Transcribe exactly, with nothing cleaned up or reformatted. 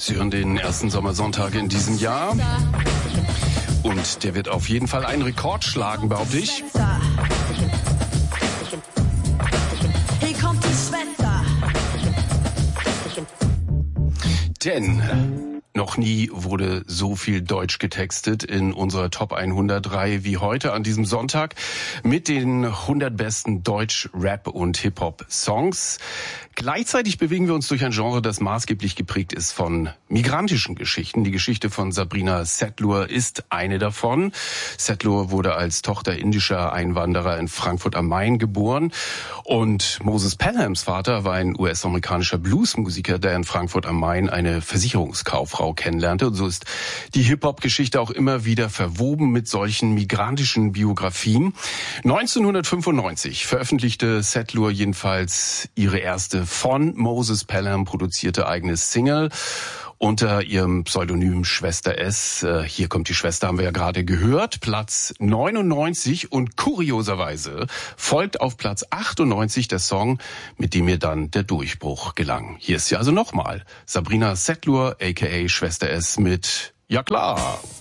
Sie hören den ersten Sommersonntag in diesem Jahr. Und der wird auf jeden Fall einen Rekord schlagen, behaupte ich. Hier kommt die Schwester. Denn noch nie wurde so viel Deutsch getextet in unserer Top hundert-Reihe wie heute an diesem Sonntag mit den hundert besten Deutsch-, Rap- und Hip-Hop-Songs. Gleichzeitig bewegen wir uns durch ein Genre, das maßgeblich geprägt ist von migrantischen Geschichten. Die Geschichte von Sabrina Setlur ist eine davon. Setlur wurde als Tochter indischer Einwanderer in Frankfurt am Main geboren. Und Moses Pelhams Vater war ein U S-amerikanischer Bluesmusiker, der in Frankfurt am Main eine Versicherungskauffrau kennenlernte. Und so ist die Hip-Hop-Geschichte auch immer wieder verwoben mit solchen migrantischen Biografien. neunzehnhundertfünfundneunzig veröffentlichte Setlur jedenfalls ihre erste von Moses Pelham produzierte eigene Single unter ihrem Pseudonym Schwester S. Hier kommt die Schwester, haben wir ja gerade gehört. Platz neunundneunzig und kurioserweise folgt auf Platz achtundneunzig der Song, mit dem ihr dann der Durchbruch gelang. Hier ist sie also nochmal. Sabrina Setlur, aka Schwester S mit Ja klar.